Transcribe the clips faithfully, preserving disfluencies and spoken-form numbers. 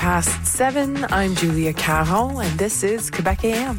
past seven. I'm Julia Caron, and this is Quebec A M.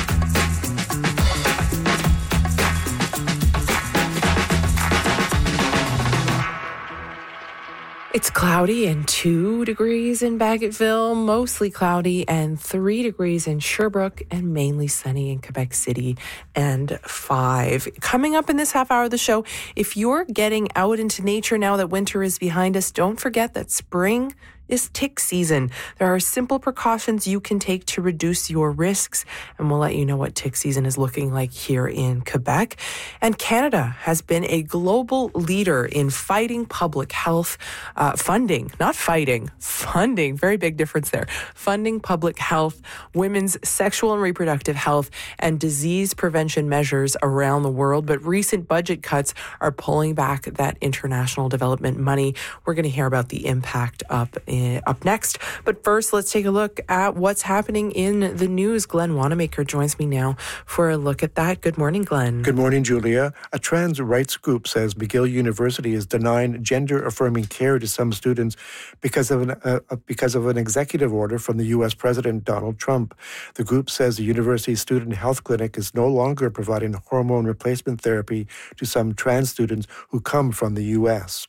It's cloudy and two degrees in Bagotville, mostly cloudy, and three degrees in Sherbrooke, and mainly sunny in Quebec City, and five. Coming up in this half hour of the show, if you're getting out into nature now that winter is behind us, don't forget that spring is tick season. There are simple precautions you can take to reduce your risks, and we'll let you know what tick season is looking like here in Quebec. And Canada has been a global leader in fighting public health uh, funding, not fighting, funding, very big difference there, funding public health, women's sexual and reproductive health, and disease prevention measures around the world. But recent budget cuts are pulling back that international development money. We're going to hear about the impact up in Up next. But first, let's take a look at what's happening in the news. Glenn Wanamaker joins me now for a look at that. Good morning, Glenn. Good morning, Julia. A trans rights group says McGill University is denying gender-affirming care to some students because of an uh, because of an executive order from the U S President Donald Trump. The group says the university's student health clinic is no longer providing hormone replacement therapy to some trans students who come from the U S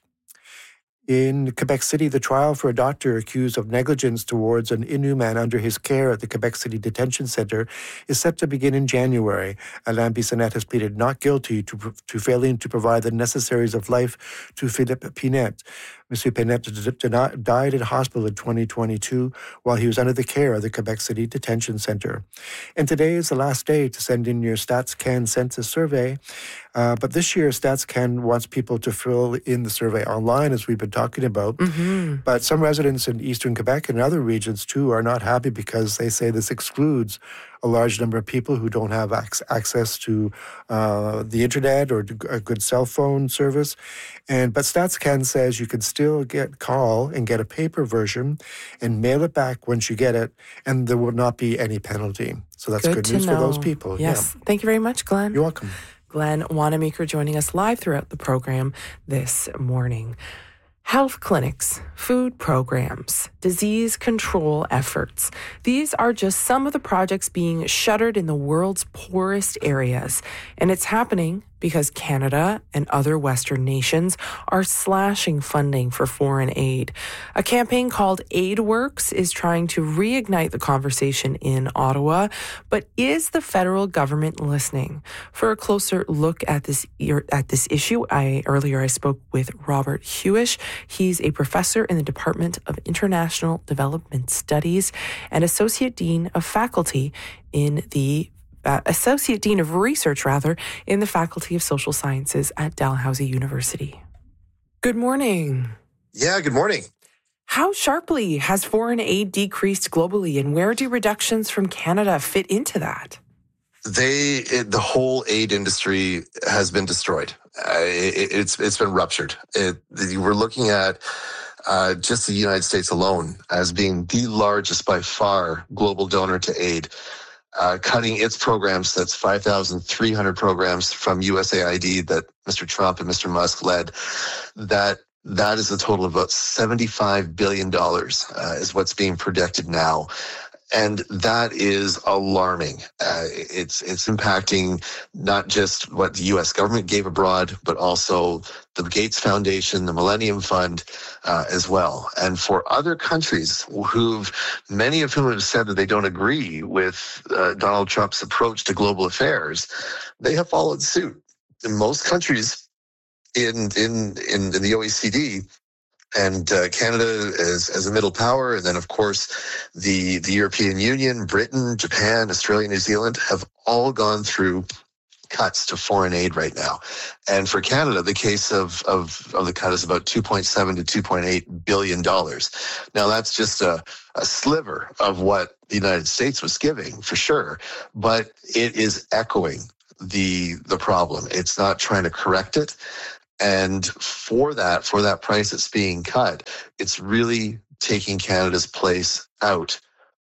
In Quebec City, the trial for a doctor accused of negligence towards an Innu man under his care at the Quebec City Detention Centre is set to begin in January. Alain Bissonnette has pleaded not guilty to, to failing to provide the necessaries of life to Philippe Pinette. Monsieur Pinette died in hospital in twenty twenty-two while he was under the care of the Quebec City Detention Centre. And today is the last day to send in your StatsCan census survey. Uh, but this year, StatsCan wants people to fill in the survey online, as we've been talking about. Mm-hmm. But some residents in eastern Quebec and other regions, too, are not happy because they say this excludes a large number of people who don't have ac- access to uh, the internet or a good cell phone service. And but StatsCan says you can still get call and get a paper version and mail it back once you get it, and there will not be any penalty. So that's good, good news know. for those people. Yes. Yeah. Thank you very much, Glenn. You're welcome. Glenn Wanamaker joining us live throughout the program this morning. Health clinics, food programs, disease control efforts. These are just some of the projects being shuttered in the world's poorest areas. And it's happening because Canada and other Western nations are slashing funding for foreign aid. A campaign called AidWorks is trying to reignite the conversation in Ottawa, but is the federal government listening? For a closer look at this at this issue, I earlier I spoke with Robert Hewish. He's a professor in the Department of International Development Studies and Associate Dean of Faculty in the Uh, Associate Dean of Research, rather, in the Faculty of Social Sciences at Dalhousie University. Good morning. Yeah, good morning. How sharply has foreign aid decreased globally, and where do reductions from Canada fit into that? They, it, the whole aid industry has been destroyed. Uh, it, it's it's been ruptured. It, we're looking at uh, just the United States alone as being the largest by far global donor to aid. Uh, cutting its programs, that's five thousand three hundred programs from U S A I D that Mister Trump and Mister Musk led, that that is a total of about seventy-five billion dollars uh, is what's being projected now. And that is alarming. Uh, it's it's impacting not just what the U S government gave abroad, but also the Gates Foundation, the Millennium Fund uh, as well. And for other countries who've, many of whom have said that they don't agree with uh, Donald Trump's approach to global affairs, they have followed suit. In most countries in in in, in the O E C D, and uh, Canada as, as a middle power, and then, of course, the, the European Union, Britain, Japan, Australia, New Zealand have all gone through cuts to foreign aid right now. And for Canada, the case of, of, of the cut is about two point seven to two point eight billion dollars. Now, that's just a, a sliver of what the United States was giving, for sure, but it is echoing the the problem. It's not trying to correct it. And for that, for that price that's being cut, it's really taking Canada's place out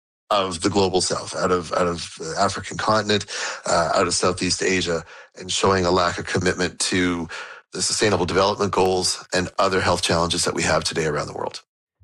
of the global south, out of out of the African continent, uh, out of Southeast Asia, and showing a lack of commitment to the Sustainable Development Goals and other health challenges that we have today around the world.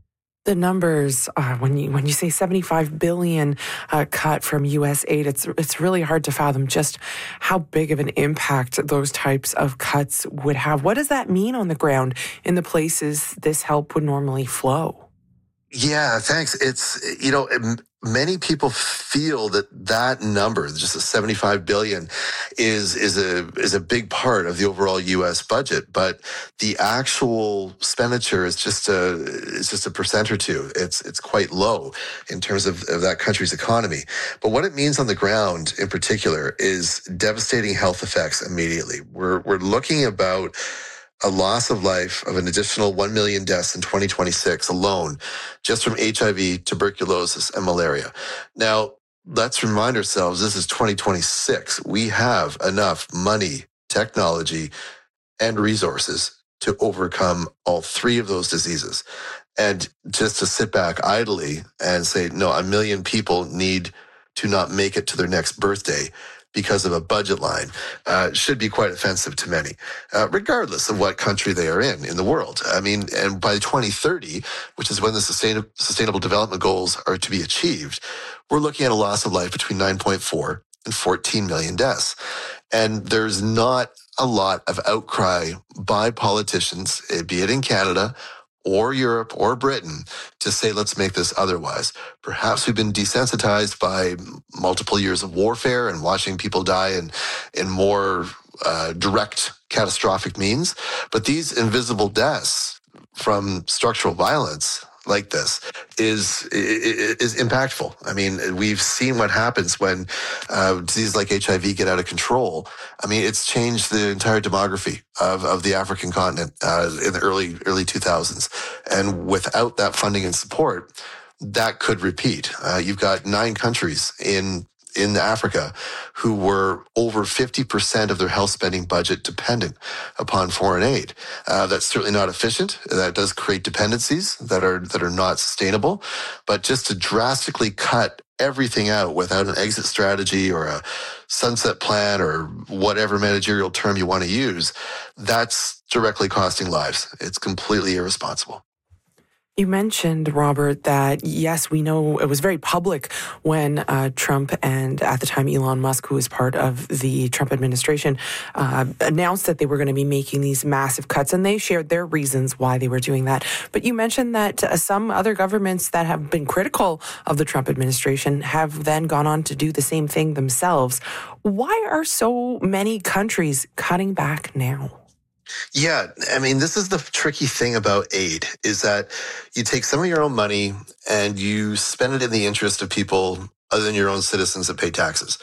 The numbers, uh, when you when you say seventy-five billion dollars uh, cut from U S aid, it's it's really hard to fathom just how big of an impact those types of cuts would have. What does that mean on the ground in the places this help would normally flow? Yeah, thanks. It's, you know, many people feel that that number, just a seventy-five billion, is is a is a big part of the overall U S budget, but the actual expenditure is just a is just a percent or two. It's it's quite low in terms of, of that country's economy. But what it means on the ground, in particular, is devastating health effects immediately. We're we're looking about a loss of life of an additional one million deaths in twenty twenty-six alone, just from H I V, tuberculosis, and malaria. Now, let's remind ourselves, this is twenty twenty-six. We have enough money, technology, and resources to overcome all three of those diseases. And just to sit back idly and say, no, a million people need to not make it to their next birthday because of a budget line, uh, should be quite offensive to many, uh, regardless of what country they are in, in the world. I mean, and by twenty thirty, which is when the sustain- Sustainable Development Goals are to be achieved, we're looking at a loss of life between nine point four and fourteen million deaths. And there's not a lot of outcry by politicians, be it in Canada or Europe or Britain, to say, let's make this otherwise. Perhaps we've been desensitized by multiple years of warfare and watching people die in, in more uh, direct catastrophic means. But these invisible deaths from structural violence like this is is impactful. I mean, we've seen what happens when uh, diseases like H I V get out of control. I mean, it's changed the entire demography of, of the African continent uh, in the early early two thousands. And without that funding and support, that could repeat. Uh, you've got nine countries in in Africa who were over fifty percent of their health spending budget dependent upon foreign aid. Uh, that's certainly not efficient. That does create dependencies that are that are not sustainable. But just to drastically cut everything out without an exit strategy or a sunset plan or whatever managerial term you want to use, that's directly costing lives. It's completely irresponsible. You mentioned, Robert, that yes, we know it was very public when uh, Trump and at the time Elon Musk, who was part of the Trump administration, uh, announced that they were going to be making these massive cuts, and they shared their reasons why they were doing that. But you mentioned that uh, some other governments that have been critical of the Trump administration have then gone on to do the same thing themselves. Why are so many countries cutting back now? Yeah, I mean, this is the tricky thing about aid, is that you take some of your own money and you spend it in the interest of people other than your own citizens that pay taxes.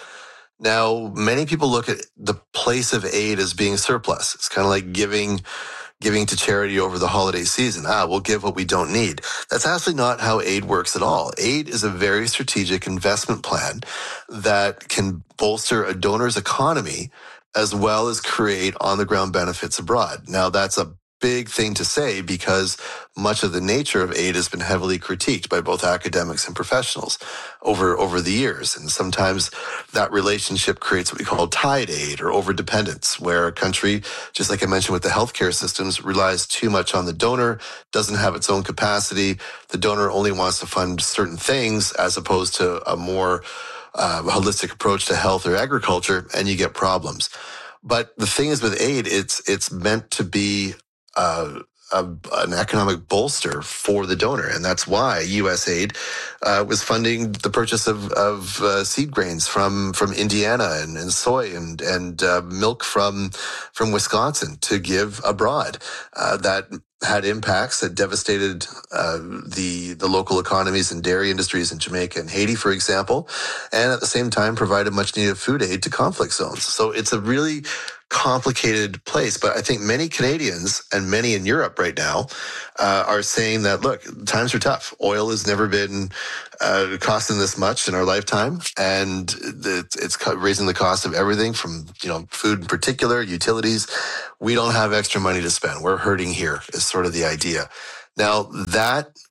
Now, many people look at the place of aid as being surplus. It's kind of like giving giving to charity over the holiday season. Ah, we'll give what we don't need. That's actually not how aid works at all. Aid is a very strategic investment plan that can bolster a donor's economy as well as create on-the-ground benefits abroad. Now, that's a big thing to say because much of the nature of aid has been heavily critiqued by both academics and professionals over, over the years. And sometimes that relationship creates what we call tied aid or overdependence, where a country, just like I mentioned with the healthcare systems, relies too much on the donor, doesn't have its own capacity. The donor only wants to fund certain things as opposed to a more Uh, holistic approach to health or agriculture, and you get problems. But the thing is with aid, it's it's meant to be uh, a, an economic bolster for the donor, and that's why U S aid uh, was funding the purchase of, of uh, seed grains from from Indiana and, and soy and and uh, milk from from Wisconsin to give abroad. Uh, that had impacts that devastated uh, the the local economies and dairy industries in Jamaica and Haiti, for example, and at the same time provided much needed food aid to conflict zones. So it's a really complicated place. But I think many Canadians and many in Europe right now uh, are saying that, look, times are tough. Oil has never been uh, costing this much in our lifetime, and it's, it's raising the cost of everything from, you know, food in particular, utilities. We don't have extra money to spend. We're hurting here is sort of the idea. Now, that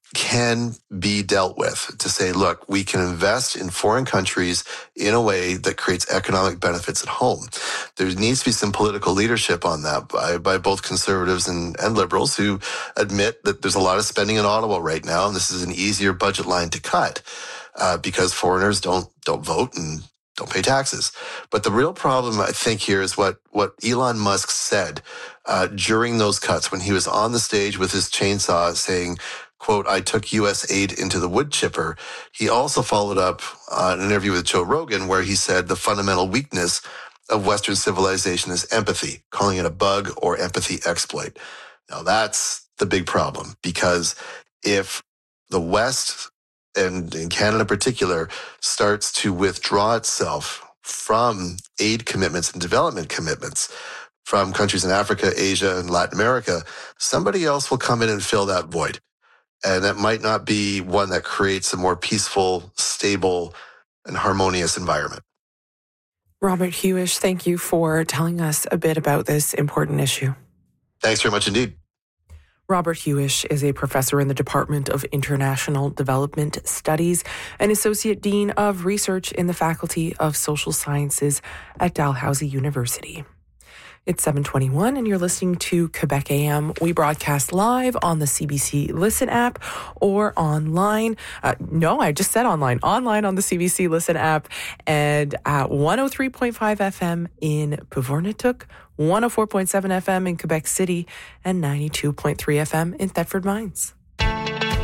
can be dealt with, to say, look, we can invest in foreign countries in a way that creates economic benefits at home. There needs to be some political leadership on that by, by both conservatives and, and liberals who admit that there's a lot of spending in Ottawa right now, and this is an easier budget line to cut uh, because foreigners don't don't vote and don't pay taxes. But the real problem, I think, here is what, what Elon Musk said uh, during those cuts when he was on the stage with his chainsaw saying, quote, I took U S aid into the wood chipper. He also followed up uh, an interview with Joe Rogan where he said the fundamental weakness of Western civilization is empathy, calling it a bug or empathy exploit. Now, that's the big problem, because if the West, and in Canada in particular, starts to withdraw itself from aid commitments and development commitments from countries in Africa, Asia, and Latin America, somebody else will come in and fill that void. And that might not be one that creates a more peaceful, stable, and harmonious environment. Robert Hewish, thank you for telling us a bit about this important issue. Thanks very much indeed. Robert Hewish is a professor in the Department of International Development Studies and Associate Dean of Research in the Faculty of Social Sciences at Dalhousie University. It's seven twenty-one and you're listening to Quebec A M. We broadcast live on the C B C Listen app or online. Uh, no, I just said online. Online on the C B C Listen app and at one oh three point five F M in Puvornituk, one oh four point seven F M in Quebec City, and ninety-two point three F M in Thetford Mines.